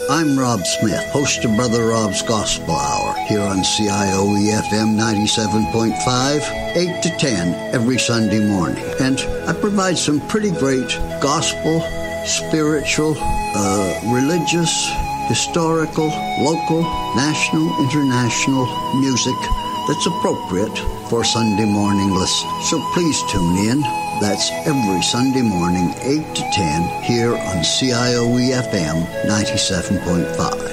I'm Rob Smith, host of Brother Rob's Gospel Hour here on CIOE-FM 97.5, 8 to 10 every Sunday morning. And I provide some pretty great gospel, spiritual, religious, historical, local, national, international music that's appropriate for Sunday morning listening. So please tune in. That's every Sunday morning, 8 to 10, here on CIOE-FM 97.5.